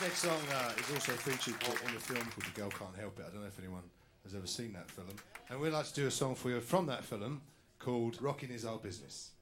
next song is also featured in a film called The Girl Can't Help It. I don't know if anyone has ever seen that film. And we'd like to do a song for you from that film called Rockin' Is Our Business.